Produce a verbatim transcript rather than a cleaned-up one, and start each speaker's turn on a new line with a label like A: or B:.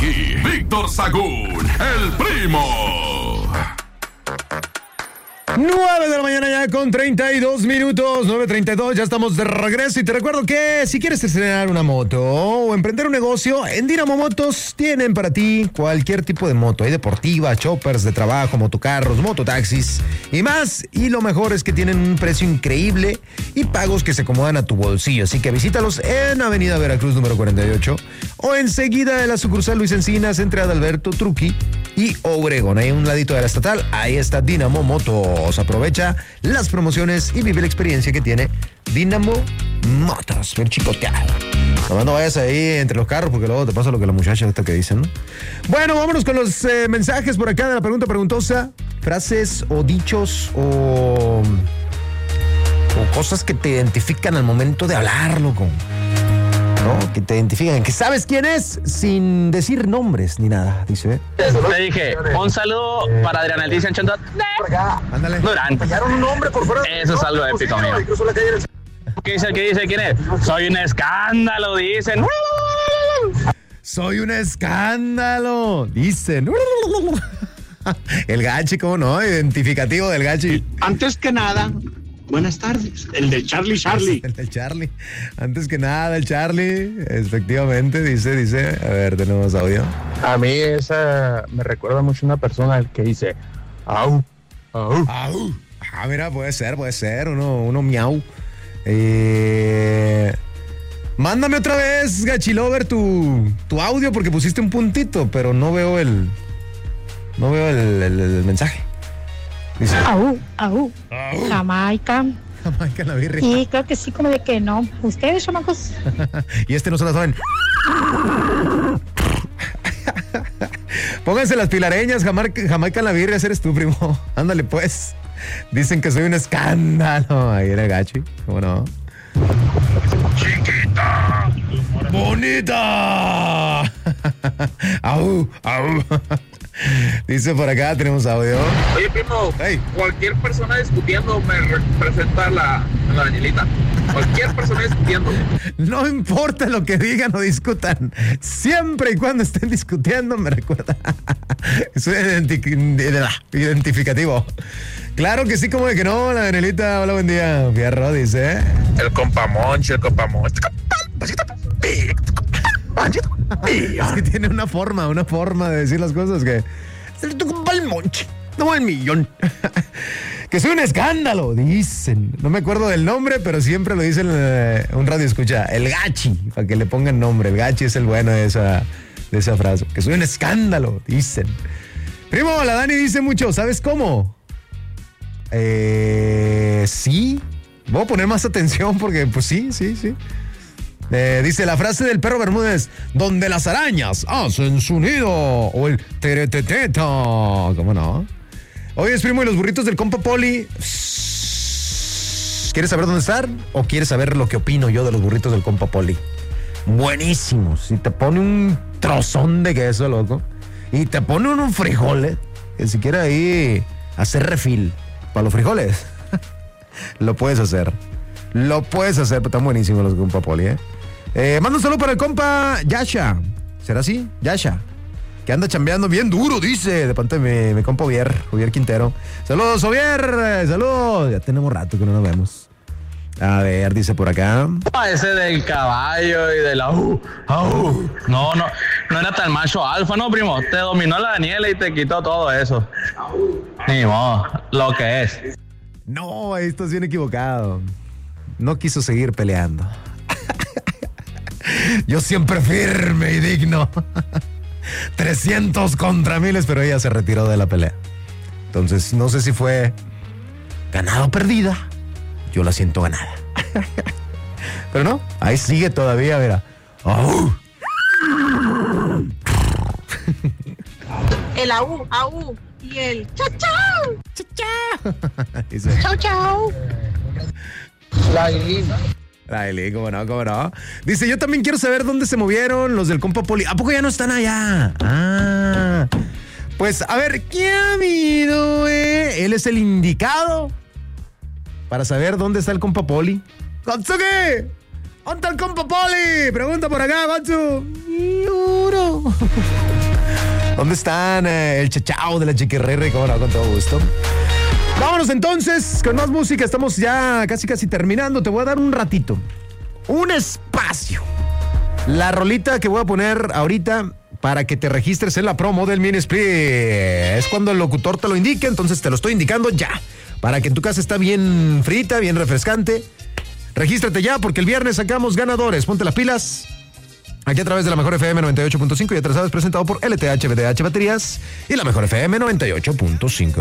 A: aquí, Víctor Sagún, el primo.
B: nueve de la mañana ya con treinta y dos minutos, nueve treinta y dos, ya estamos de regreso y te recuerdo que si quieres estrenar una moto o emprender un negocio, en Dinamo Motos tienen para ti cualquier tipo de moto, hay deportiva, choppers de trabajo, motocarros, mototaxis y más, y lo mejor es que tienen un precio increíble y pagos que se acomodan a tu bolsillo, así que visítalos en Avenida Veracruz número cuarenta y ocho o enseguida de la sucursal Luis Encinas entre Adalberto Truqui y Obregón, ahí a un ladito de la estatal, ahí está Dinamo Motos. Aprovecha las promociones y vive la experiencia que tiene Dinamo Motos. Bien chicoteado. Nomás no vayas ahí entre los carros porque luego te pasa lo que la muchacha esta que dicen, ¿no? Bueno, vámonos con los eh, mensajes por acá de la pregunta preguntosa. Frases o dichos o, o cosas que te identifican al momento de hablar, loco. ¿No? Que te identifican, que sabes quién es sin decir nombres ni nada, dice.
C: Te dije, un saludo para Adriana Leticia Enchantot.
B: Ándale.
C: Durán. Eso es algo épico, amigo. ¿Qué dice el que dice quién es? Soy un escándalo, dicen.
B: Soy un escándalo, dicen. El gachi, ¿cómo no? Identificativo del gachi.
D: Antes que nada, buenas tardes. El del Charlie Charlie.
B: El del Charlie. Antes que nada, el Charlie. Efectivamente, dice, dice. A ver, tenemos audio.
E: A mí esa me recuerda mucho a una persona que dice, au, au.
B: Au. Ah, mira, puede ser, puede ser. Uno, uno miau. Eh... Mándame otra vez, Gachilover, tu, tu audio porque pusiste un puntito, pero no veo el... No veo el, el, el mensaje. Dice,
F: Aú, aú,
B: au.
F: Jamaica.
B: Jamaica en la birria.
F: Y creo que sí, como de que no. Ustedes, chamacos.
B: Y este no se la saben. Pónganse las pilareñas, Jamaica, Jamaica en la birria, ese eres tú, primo. Ándale, pues. Dicen que soy un escándalo. Ahí era Gachi, ¿cómo no?
A: Chiquita.
B: ¡Bonita! ¡Au! ¡Au! Dice por acá, tenemos audio.
G: Oye, primo,
B: hey.
G: Cualquier persona discutiendo me representa la, la Danielita. Cualquier persona discutiendo.
B: No importa lo que digan o discutan, siempre y cuando estén discutiendo me recuerda. Soy identi- identificativo. Claro que sí, como de que no, la Danielita. Hola, buen día. Fierro, dice.
G: El compa Moncho, el compa Moncho.
B: Es que tiene una forma, una forma de decir las cosas que... El compa el Moncho, no el millón. Que soy un escándalo, dicen. No me acuerdo del nombre, pero siempre lo dicen eh, un radio escucha. El Gachi, para que le pongan nombre. El Gachi es el bueno de esa, de esa frase. Que soy un escándalo, dicen. Primo, la Dani dice mucho. ¿Sabes cómo? Eh, sí. Voy a poner más atención porque, pues sí, sí, sí. Eh, dice la frase del perro Bermúdez, donde las arañas hacen su nido. O el tereteteta. ¿Cómo no? Oye, es primo, y los burritos del compa Poli. ¿Quieres saber dónde están? ¿O quieres saber lo que opino yo de los burritos del compa Poli? Buenísimos. Si te pone un trozón de queso, loco. Y te pone unos frijoles. Que si quieres ahí hacer refil para los frijoles. Lo puedes hacer. Lo puedes hacer, pero están buenísimos los compa Poli, ¿eh? eh manda un saludo para el compa Yasha. ¿Será así? Yasha. Que anda chambeando bien duro, dice, de parte de mi, mi compa Ovier, Ovier Quintero. Saludos, Ovier, saludos. Ya tenemos rato que no nos vemos. A ver, dice por acá.
C: Ese del caballo y de la uh, uh. No, no, no era tan macho alfa, no, primo. Te dominó la Daniela y te quitó todo eso. Ni modo, lo que es.
B: No, ahí estás bien equivocado. No quiso seguir peleando. Yo siempre firme y digno. trescientos contra miles, pero ella se retiró de la pelea. Entonces, no sé si fue ganada o perdida. Yo la siento ganada. Pero no, ahí sigue todavía, mira. Oh.
H: El aú, aú y el chao, chao.
B: Chao, chao. Dice,
H: Chao, chao.
E: La Ilín.
B: Ay, cómo no, cómo no. Dice, yo también quiero saber dónde se movieron los del compa Poli. ¿A poco ya no están allá? Ah. Pues, a ver, ¿qué ha habido, eh? Él es el indicado para saber dónde está el compa Poli. ¡Gatsuki! ¿Dónde está el compa Poli? Pregunta por acá, Gatsu. Yuro. ¿Dónde están eh, el chachao de la chiquirrere? Cómo no, con todo gusto. Vámonos entonces con más música. Estamos ya casi casi terminando. Te voy a dar un ratito, un espacio. La rolita que voy a poner ahorita para que te registres en la promo del Mini Split es cuando el locutor te lo indique, entonces te lo estoy indicando ya. Para que en tu casa está bien frita, bien refrescante. Regístrate ya porque el viernes sacamos ganadores. Ponte las pilas. Aquí a través de la Mejor F M noventa y ocho punto cinco, ya te lo sabes, presentado por L T H B D H Baterías y la Mejor F M noventa y ocho punto cinco.